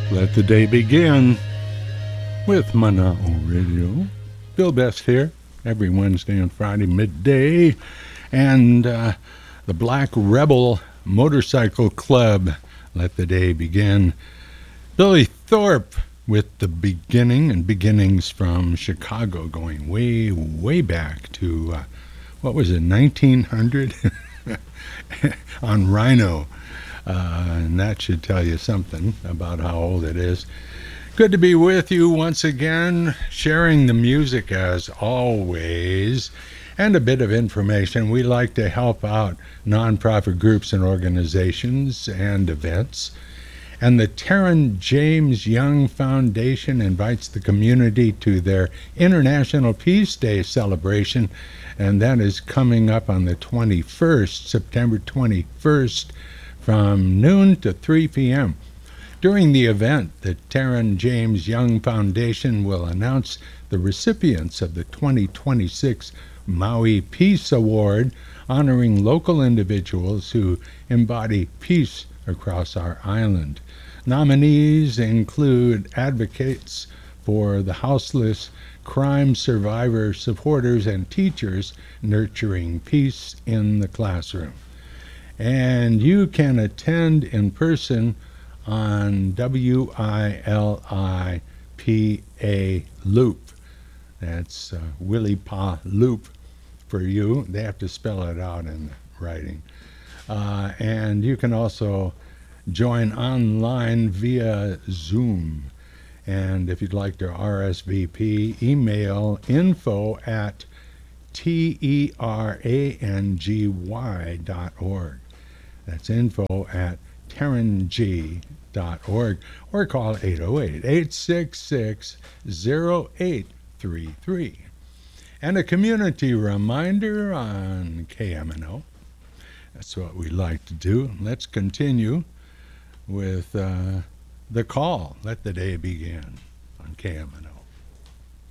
Let the day begin with Mana'o Radio. Bill Best here every Wednesday and Friday midday. And the Black Rebel Motorcycle Club. Let the day begin. Billy Thorpe with the beginning and beginnings from Chicago going way, way back to, what was it, 1900 on Rhino. And that should tell you something about how old it is. Good to be with you once again, sharing the music as always, and a bit of information. We like to help out nonprofit groups and organizations and events. And the Taryn James Young Foundation invites the community to their International Peace Day celebration, and that is coming up on the 21st, September 21st, from noon to 3 p.m. During the event, the Taryn James Young Foundation will announce the recipients of the 2026 Maui Peace Award, honoring local individuals who embody peace across our island. Nominees include advocates for the houseless, crime survivor supporters, and teachers nurturing peace in the classroom. And you can attend in person on WILIPA Loop. That's Willie Pa Loop for you. They have to spell it out in writing. And you can also join online via Zoom. And if you'd like to RSVP, email info@terangy.org. That's info@tarang.org, or call 808-866-0833. And a community reminder on KMNO. That's what we like to do. Let's continue with The Call. Let the day begin on KMNO.